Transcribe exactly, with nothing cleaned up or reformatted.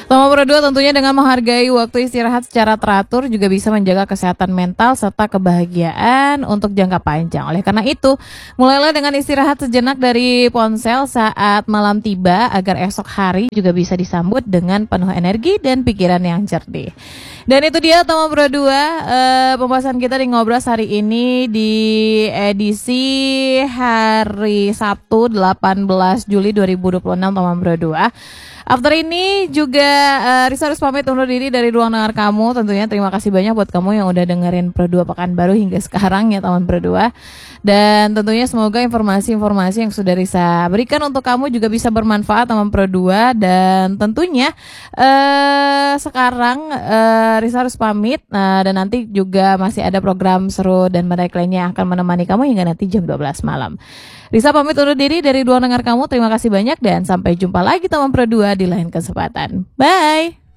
Nomor berdua tentunya dengan menghargai waktu istirahat secara teratur juga bisa menjaga kesehatan mental serta kebahagiaan untuk jangka panjang. Oleh karena itu, mulailah dengan istirahat sejenak dari ponsel saat malam tiba agar esok hari juga bisa disambut dengan penuh energi dan pikiran yang jernih. Dan itu dia nomor berdua eh, pembahasan kita di Ngobras hari ini di edisi hari Sabtu delapan belas Juli dua ribu dua puluh enam nomor berdua. After ini juga uh, Risa harus pamit undur diri dari ruang dengar kamu. Tentunya terima kasih banyak buat kamu yang udah dengerin Pro dua Pekanbaru hingga sekarang ya teman Pro dua. Dan tentunya semoga informasi-informasi yang sudah Risa berikan untuk kamu juga bisa bermanfaat teman Pro dua. Dan tentunya uh, sekarang uh, Risa harus pamit uh, dan nanti juga masih ada program seru dan menarik lainnya yang akan menemani kamu hingga nanti jam dua belas malam. Risa pamit undur diri dari ruang dengar kamu. Terima kasih banyak dan sampai jumpa lagi teman Pro dua di lain kesempatan. Bye.